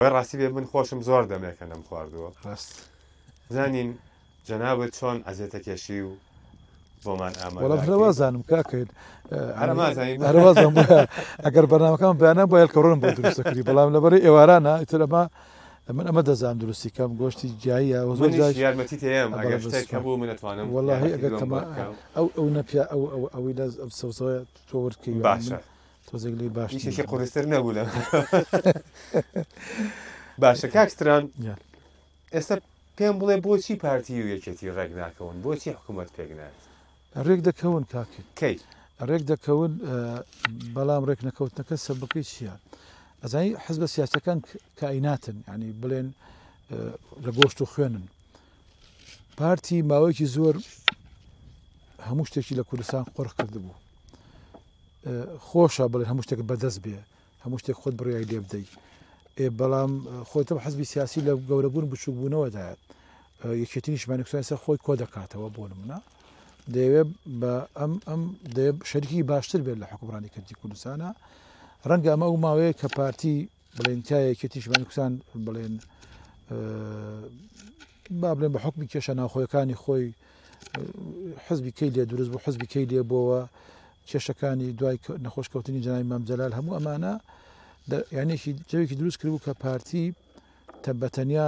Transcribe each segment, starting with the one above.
ڕاستی بێ من خۆشم زۆر دەمێکەنم خواردووە ڕاست زانین جەنابەت چۆن ئەزێتە کێشی و بۆمان وەڵاموازانم کاکەین هەرمازانم ئەگەر بەنامەکان بەیانە بۆ یلکەڕۆن بۆ دروستەکری بەڵام لەبەر ئێوارانە ئیترەما من ئەمە دەزانام درستی کەم گۆشتی جیاییە زۆر یارمەتی تێم ئەگەر شتێک هەبوو منەتوانم وەڵاهی ئەگەر ئەو نەپیا ئەوەی لە سەوزەوە تۆ وەرکەی باشە تۆزێک لی باش شێکی قورستر نەبوو لە باشە کاکستران ئێستا پێم بڵێ بۆچی پارتی و یەکێتی ڕێک ناکەون بۆچی حکوومەت پێک نات ڕێک دەکەون کاکن کەی ڕێک دەکەون بەڵام ڕێک نەکەوتنەکە سەبەکەی چییە ئەزانی حزبە سیاسەکان کائیناتن ینی بڵێن لە گۆشت و خوێنن پارتی ماوەیەکی زۆر هەموو شتێکی لە کوردستان قۆڕ کردبوو خۆشە بڵێن هەموو شتێک بەدەست بێ هەموو شتێک خۆت بڕیای لێ بدەیت بەڵام خۆتە حزبی سیاسی لە گەورەبوون بچووکبوونەوەدایەت یەکێتی نیشتمانی کوردستان خۆی کۆ دەکاتەوە بۆ نمونە دەیەوێت بە ئەم شەریکی باشتر بێت لە حکومڕانی کردی کوردستانە ڕەنگە ئەمە ئەو ماوەیە کە پارتی بڵێن تای یەکێتی نیشتمانی کوردستان بڵێن با بڵێن بە حکمی کێشە ناوخۆیەکانی خۆی حزبی کەی لێ دروست بوو حزبی کەی لێ بۆەوە کێشەکانی دوای نەخۆشکەوتنی جەنابی مام جەلال هەموو ئەمانە یانێکی جەوێکی دروست کردبوو کە پارتی بەتەنیا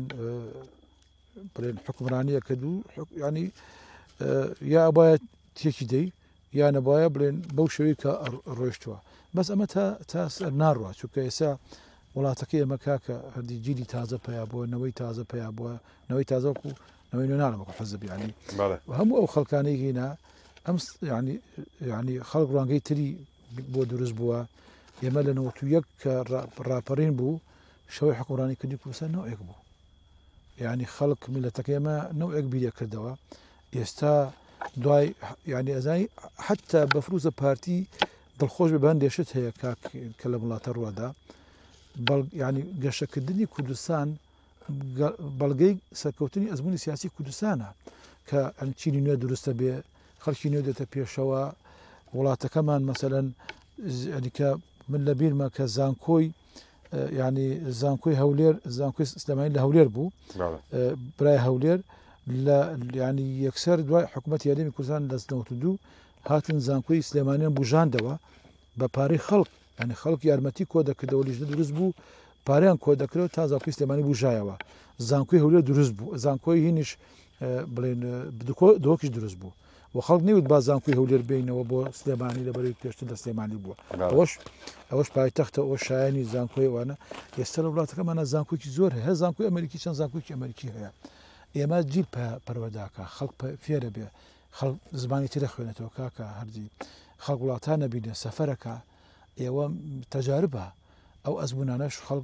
بڵێن حکومڕانیە کردو ینی یا ئەبایە تێکی دەی یا نەبایە بڵێن بەو شێوەی کە ڕۆیشتووە بەس ئەمە تا ناڕوە چونکە ئێستا وڵاتەکەی ئەمە کاکە هەردی جیلی تازە پیا بووە نەوەی تازە پیا بووە نەوەی تازەکو نەوەی نوێنانەوەکو حەزب ینی هەموو ئەو خەڵکانەی هینا ئەم ینی خەڵک ڕوانگەی تری بۆ دروست بووە ئێمە لە 91 کە ڕاپەڕین بوو شەوەی حکومڕانی کردی کوردستان نەوەیەک بوو ینی خەڵک میلەتەکە ئێمە نەوەیەک بیرە کردەوە ئێستا دوای ینی ئەزای حتا بەفروزە پارتی دڵخۆش بە بەندێشت هەیە کە لە وڵاتە ڕوەدا ینی گەشەکردنی کوردستان بەڵگەی سەرکەوتنی ئەزمموی سیاسی کوردستانە کە ئەمچینی نوێ دروستە بێ خەڵکی نوێ دێتە پێشەوە وڵاتەکەمان مەسەلەن ئەلیکە من لە بیرمە کە زانکۆی ینی زانکۆی هەولێر زانکۆی سلێمانی لە هەولێر بوو برای هەولێر لە ینی یەکسەر دوای حکوومەت یاریمی کوردستان دەستنەوەت دوو هاتن زانکۆی سلێمانیان بژاندەوە بە پارەی خەڵک ینی خەڵک یارمەتی کۆ دەکردەوە لیژنە دروست بوو پاریان کۆ دەکرێت تا زانکۆی سلێمانی بژایەوە زانکۆی هەولێر دروست بوو زانکۆی هینیش بڵێن دۆکیش دروست بوو و خەڵک نەوت با زانکۆی هەولێر بینەوە بۆ سلێمانی لەبەری پێشتر لە سلێمانی بووە ئەوەش پایتەختە ئەو شایانی زانکۆی وانە ئێستا لە وڵاتەکەمانە زانکۆکی زۆر هەیە زانکۆی ئەمریکی چەند زانکۆکی ئەمریکی هەیە ئێمە جیل پەروەداکە خەڵک فێرە بێ خەڵک زمانی ترە خوێنێتەوە کاکە هەردی خەڵک وڵاتان نەبینێ سەفەرەکە ئێوە تەجاربە ئەو ئەزمونانەش خەڵک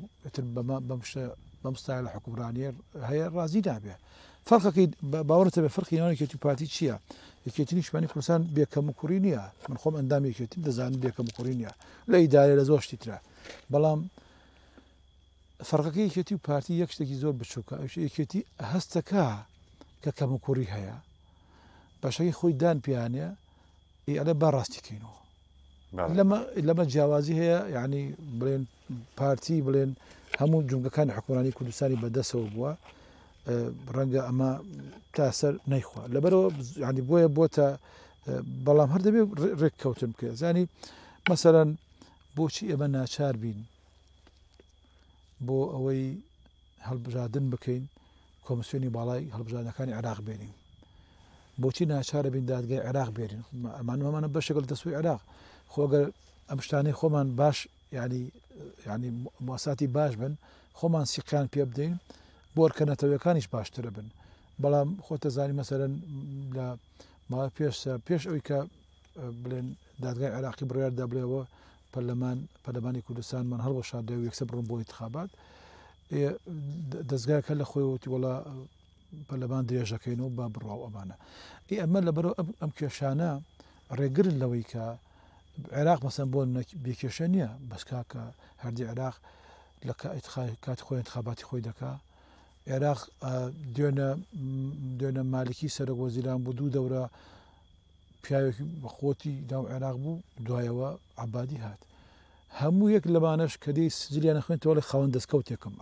بەمستای لە حکومڕانیە هەیە ڕازی نابێ فەرقەکەی باوەڕتە بێ فەرقی ناوەکێتی پارتی چییە یەکێتی نیشتمانی کوردستان بێکەم و کوڕی نییە من خۆم ئەندام یەکێتی دەزانم بێکەم و کوڕی نییە لە ئیدارە لە زۆر شتی ترە بەڵام فەرقەکەی یەکێتی و پارتی یەک شتێکی زۆر بچووکە یەکێتی هەستەکە کە کەم و کوڕی هەیە بەشەی خۆی دان پیانە ئەلە با ڕاستیکەینەوە لەمە جیاوازی هەیە یعنی بڵێن پارتی بڵێن هەموو جونگەکانی حکومڕانی کوردستانی بەدەستەوە بووە ڕەنگە ئەمە تاسەر نەیخوا لەبەرەوە ینی بۆیە بۆتە بەڵام هەر دەبێت ڕێککەوتن بکە زانی مەسەرەن بۆچی ئێمە ناچار بین بۆ ئەوەی هەڵبژاردن بکەین کۆمسیۆنی باڵای هەڵبژاردنەکانی عێراق بێنین بۆچی ناچارە بین دادگای عێراق بێنین ئەمانە بەشێک لە دەستوی عێراق خۆگەر ئەم شتانەی خۆمان باش ینی مواساتی باش بن خۆمان سیقیان پێ بدەین بۆرکەنەتەوەکانیش باشترە بن بەڵام خۆتە زانی مەسەرەن لە ماوە پێش ئەوی کە بڵێن دادگای عێراقی بڕیاردا بڵێەوە پەرلەمانی کوردستانمان هەڵوەشاردە و یەکسەر بڕۆن بۆ ئینتیخابات دەستگایەکە لە خۆی وتی وەڵا پەرلەمان درێژەکەینەوە با بڕاو ئەمانە ئەمە لەبەرەوە ئەم کێشانە ڕێگرن لەوەی کە عێراق مەسەن بۆ بێکێشە نییە بەس کاکە هەردی عێراق لە کاتی خۆی انتخاباتی خۆی دەکا عێراق دوێنە مالکی سەرۆک وەزیران بوو دوو دەورە پیاوێکی بەخۆتی داو عێراق بوو دوایەوە عەبادی هات هەموو یەک لەمانەش کە دەی سجلیان خوێنەوە لە خاوەن دەستکەوتێکم